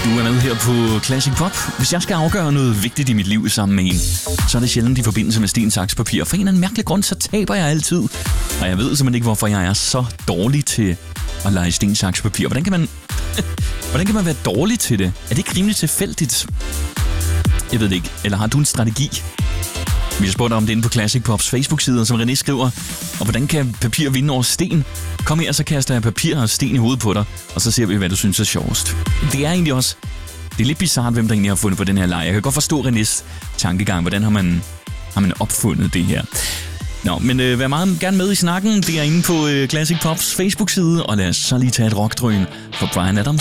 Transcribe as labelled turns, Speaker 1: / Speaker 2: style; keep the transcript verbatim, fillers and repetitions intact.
Speaker 1: Du er med her på Classic Pop. Hvis jeg skal afgøre noget vigtigt i mit liv sammen med en, så er det sjældent i forbindelse med sten, saks, papir. For en eller anden mærkelig grund, så taber jeg altid. Og jeg ved simpelthen ikke, hvorfor jeg er så dårlig til at lege sten, saks, papir. Hvordan kan man, hvordan kan man være dårlig til det? Er det ikke rimelig tilfældigt? Jeg ved det ikke. Eller har du en strategi? Vi har spurgt om det inde på Classic Pops Facebook-side, som René skriver. Og hvordan kan papir vinde over sten? Kom her, så kaster jeg papir og sten i hovedet på dig, og så ser vi, hvad du synes er sjovest. Det er egentlig også... Det er lidt bizarrt, hvem der egentlig har fundet på den her leg. Jeg kan godt forstå Renés tankegang. Hvordan har man, har man opfundet det her? Nå, men øh, vær meget gerne med i snakken. Det er inde på øh, Classic Pops Facebook-side. Og lad os så lige tage et rockdrøn for Bryan Adams.